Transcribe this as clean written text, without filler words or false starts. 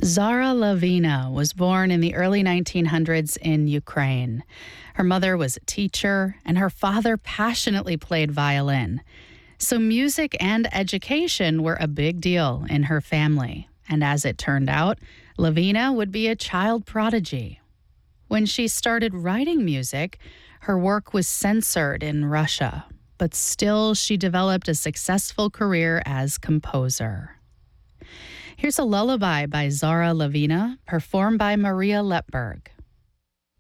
Zara Lavina was born in the early 1900s in Ukraine. Her mother was a teacher, and her father passionately played violin. So music and education were a big deal in her family. And as it turned out, Lavina would be a child prodigy. When she started writing music, her work was censored in Russia, but still she developed a successful career as composer. Here's a lullaby by Zara Lavina, performed by Maria Lepberg.